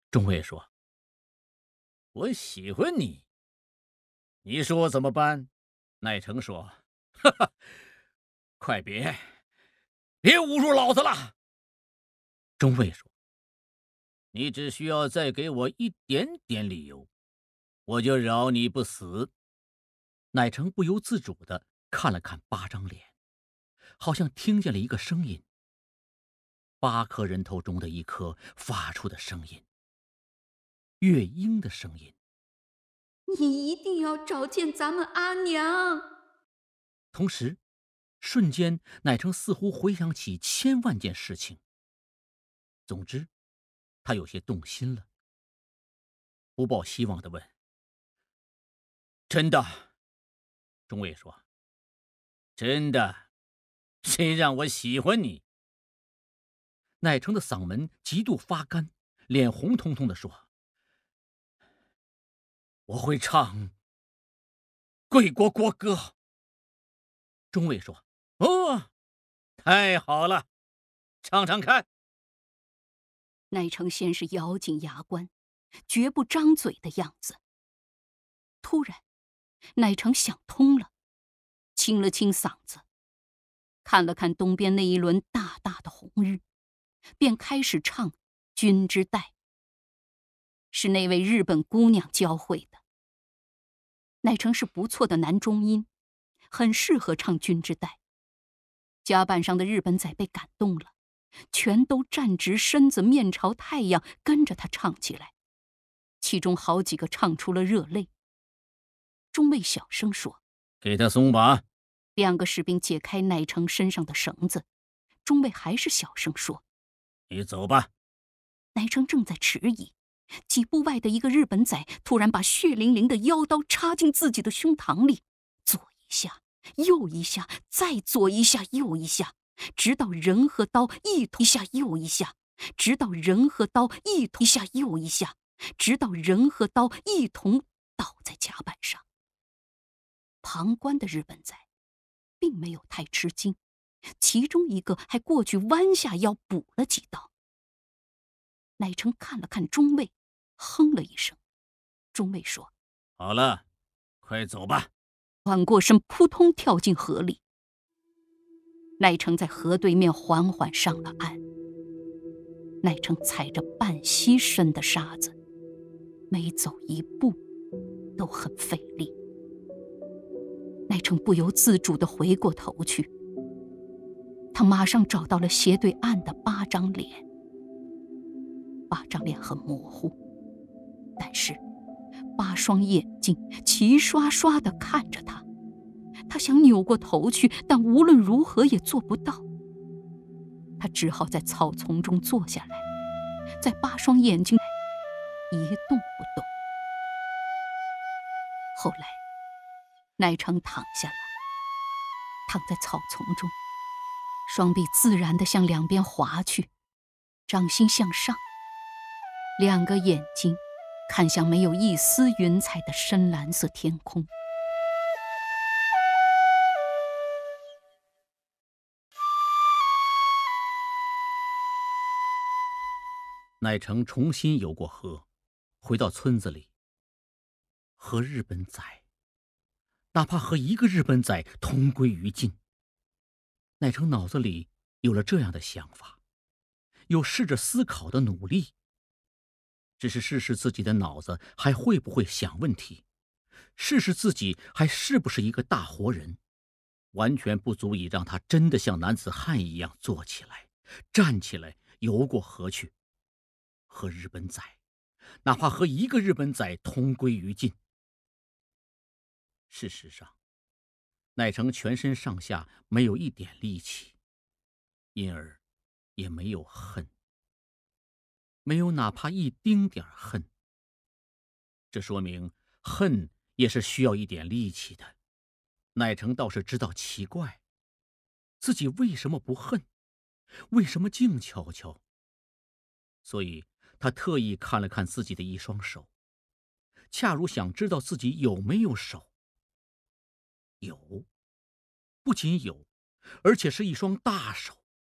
钟卫说：“我喜欢你，你说我怎么办？”奈成说：“哈哈，快别侮辱老子了。”钟卫说：“你只需要再给我一点点理由，我就饶你不死。”乃成不由自主地看了看八张脸，好像听见了一个声音，8颗人头中的一颗发出的声音，月英的声音。 你一定要找见咱们阿娘。 同时，瞬间乃成似乎回想起千万件事情。总之，他有些动心了，不抱希望地问：“真的？”钟卫说：“真的，谁让我喜欢你？”乃成的嗓门极度发干，脸红彤彤地说：“我会唱贵国国歌。”钟卫说：“哦，太好了，唱唱看。” 奈成先是咬紧牙关，绝不张嘴的样子。突然，奈成想通了，清了清嗓子，看了看东边那一轮大大的红日，便开始唱《君之代》，是那位日本姑娘教会的。奈成是不错的男中音，很适合唱《君之代》。甲板上的日本仔被感动了，全都站直身子，面朝太阳，跟着他唱起来。其中好几个唱出了热泪。中尉小声说：“ 给他松绑。 ”2个士兵解开奈成身上的绳子，中尉还是小声说：“ 你走吧。” 奈成正在迟疑，几步外的一个日本仔突然把血淋淋的腰刀插进自己的胸膛里，左一下，右一下，再左一下，右一下，直到人和刀一同一下又一下，直到人和刀一同一下又一下，直到人和刀一同倒在甲板上。旁观的日本仔并没有太吃惊，其中一个还过去弯下腰补了几刀。乃成看了看中尉，哼了一声。中尉说：“ 好了，快走吧。” 转过身，扑通跳进河里。乃成在河对面缓缓上了岸。乃成踩着半膝深的沙子，每走一步都很费力。乃成不由自主地回过头去，他马上找到了斜对岸的8张脸。8张脸很模糊，但是8双眼睛齐刷刷地看着他。他想扭过头去，但无论如何也做不到。他只好在草丛中坐下来，在8双眼睛一动不动。后来，奈成躺下了，躺在草丛中，双臂自然地向两边滑去，掌心向上，2个眼睛看向没有一丝云彩的深蓝色天空。 乃成重新游过河，回到村子里。和日本仔，哪怕和一个日本仔同归于尽。乃成脑子里有了这样的想法，有试着思考的努力。只是试试自己的脑子还会不会想问题，试试自己还是不是一个大活人，完全不足以让他真的像男子汉一样坐起来、站起来，游过河去。和日本仔，哪怕和一个日本仔同归于尽。事实上，乃成全身上下没有一点力气，因而也没有恨，没有哪怕一丁点恨。这说明恨也是需要一点力气的。乃成倒是知道奇怪，自己为什么不恨，为什么静悄悄。所以他特意看了看自己的一双手，恰如想知道自己有没有手。有，不仅有，而且是一双大手。